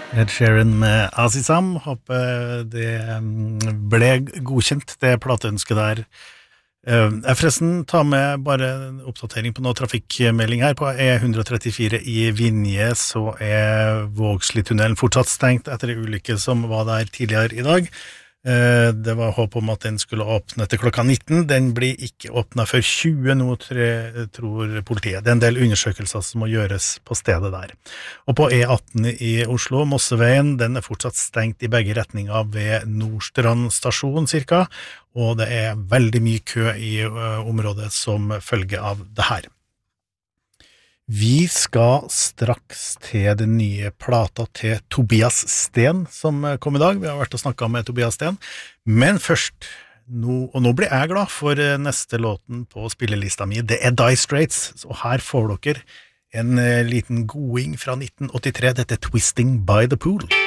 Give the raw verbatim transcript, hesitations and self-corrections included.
Ed Sheeran med Azizam. Håper det ble godkjent, det plateønsket der. Jeg forresten tar med bare en oppdatering på noe trafikkmelding her. På E one thirty-four i Vinje så er Vågsli-tunnelen fortsatt stengt etter en ulykke som var der tidligere i dag. Det var håp om at den skulle åpne til klokka nitten. Den blir ikke åpnet før tjue, nå tror politiet. Det er en del undersøkelser som må gjøres på stedet der. Og på E eighteen i Oslo, Mosseveien, den er fortsatt stengt i begge retninger ved Nordstrand stasjon cirka, og det er veldig mye kø i området som følge av det her. Vi skal straks til den nye plata til Tobias Sten som kom i dag. Vi har vært og snakket med Tobias Sten. Men først, nå, og nå blir jeg glad for neste låten på spillelista mi. Det er Dire Straits, og her får dere en liten goding fra nitten åttitre. Dette er Twisting by the Pool.